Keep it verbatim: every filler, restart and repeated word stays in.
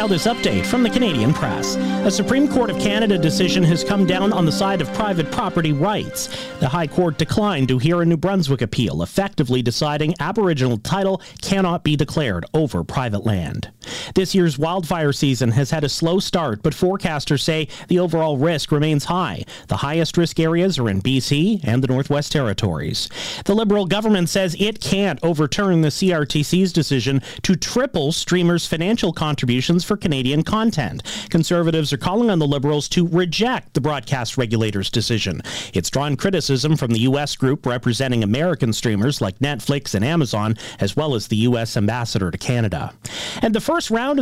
now this update from the Canadian Press. A Supreme Court of Canada decision has come down on the side of private property rights. The High Court declined to hear a New Brunswick appeal, effectively deciding Aboriginal title cannot be declared over private land. This year's wildfire season has had a slow start, but forecasters say the overall risk remains high. The highest risk areas are in B C and the Northwest Territories. The Liberal government says it can't overturn the C R T C's decision to triple streamers' financial contributions for Canadian content. Conservatives are calling on the Liberals to reject the broadcast regulator's decision. It's drawn criticism from the U S group representing American streamers like Netflix and Amazon, as well as the U S ambassador to Canada. And the first round of